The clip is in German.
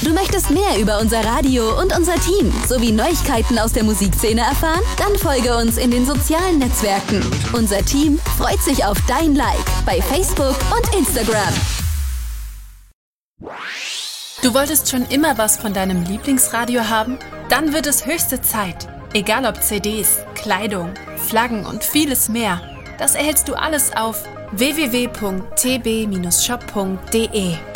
Du möchtest mehr über unser Radio und unser Team sowie Neuigkeiten aus der Musikszene erfahren? Dann folge uns in den sozialen Netzwerken. Unser Team freut sich auf dein Like bei Facebook und Instagram. Du wolltest schon immer was von deinem Lieblingsradio haben? Dann wird es höchste Zeit. Egal ob CDs, Kleidung, Flaggen und vieles mehr. Das erhältst du alles auf www.tb-shop.de.